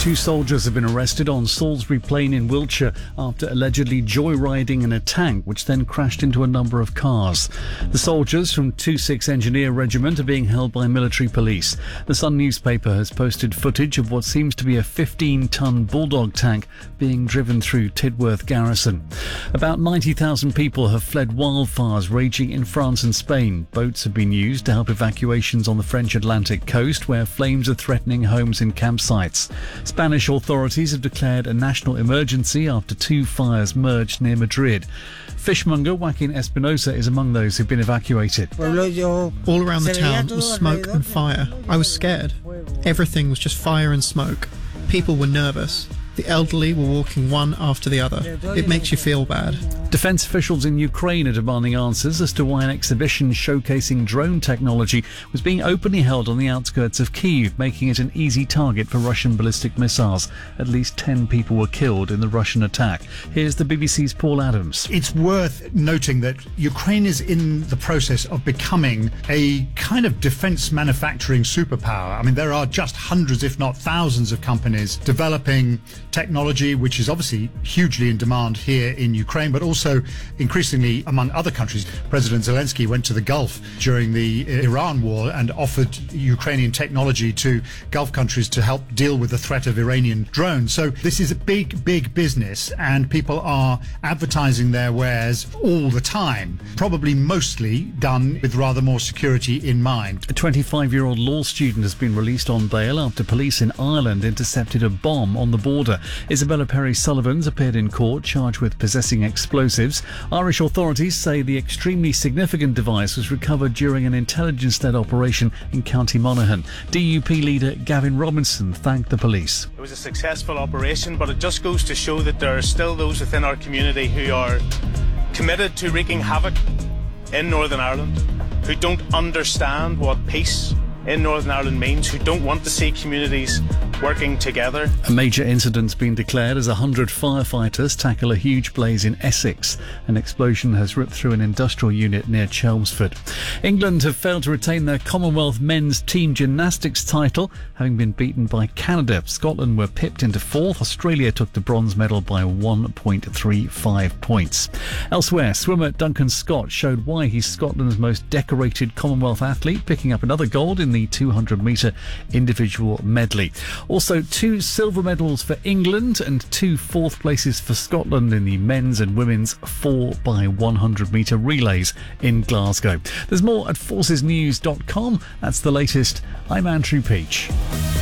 Two soldiers have been arrested on Salisbury Plain in Wiltshire after allegedly joyriding in a tank which then crashed into a number of cars. The soldiers from 26 Engineer Regiment are being held by military police. The Sun newspaper has posted footage of what seems to be a 15-ton Bulldog tank being driven through Tidworth Garrison. About 90,000 people have fled wildfires raging in France and Spain. Boats have been used to help evacuations on the French Atlantic coast, where flames are threatening homes and campsites. Spanish authorities have declared a national emergency after two fires merged near Madrid. Fishmonger Joaquin Espinosa is among those who've been evacuated. All around the town was smoke and fire. I was scared. Everything was just fire and smoke. People were nervous. The elderly were walking one after the other. It makes you feel bad. Defence officials in Ukraine are demanding answers as to why an exhibition showcasing drone technology was being openly held on the outskirts of Kyiv, making it an easy target for Russian ballistic missiles. At least 10 people were killed in the Russian attack. Here's the BBC's Paul Adams. It's worth noting that Ukraine is in the process of becoming a kind of defence manufacturing superpower. I mean, there are just hundreds, if not thousands, of companies developing technology which is obviously hugely in demand here in Ukraine, but also increasingly among other countries. President Zelensky went to the Gulf during the Iran war and offered Ukrainian technology to Gulf countries to help deal with the threat of Iranian drones. So this is a big, big business, and people are advertising their wares all the time, probably mostly done with rather more security in mind. A 25-year-old law student has been released on bail after police in Ireland intercepted a bomb on the border. Isabella Perry-Sullivan's appeared in court charged with possessing explosives. Irish authorities say the extremely significant device was recovered during an intelligence-led operation in County Monaghan. DUP leader Gavin Robinson thanked the police. It was a successful operation, but it just goes to show that there are still those within our community who are committed to wreaking havoc in Northern Ireland, who don't understand what peace in Northern Ireland means, who don't want to see communities working together. A major incident's been declared as 100 firefighters tackle a huge blaze in Essex. An explosion has ripped through an industrial unit near Chelmsford. England have failed to retain their Commonwealth men's team gymnastics title, having been beaten by Canada. Scotland were pipped into fourth. Australia took the bronze medal by 1.35 points. Elsewhere, swimmer Duncan Scott showed why he's Scotland's most decorated Commonwealth athlete, picking up another gold in the 200-metre individual medley. Also, 2 silver medals for England and 2 fourth places for Scotland in the men's and women's 4x100-metre relays in Glasgow. There's more at forcesnews.com. That's the latest. I'm Andrew Peach.